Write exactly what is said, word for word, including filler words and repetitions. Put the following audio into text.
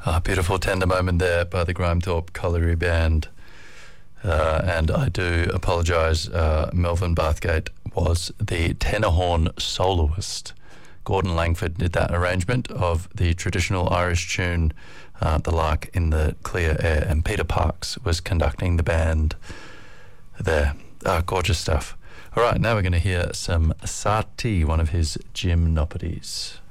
Ah, beautiful tender moment there by the Grimethorpe Colliery Band. Uh, and I do apologise, uh, Melvin Bathgate was the tenor horn soloist. Gordon Langford did that arrangement of the traditional Irish tune, uh, The Lark in the Clear Air, and Peter Parks was conducting the band there. Ah, gorgeous stuff. All right, now we're going to hear some Satie, one of his gymnopedies.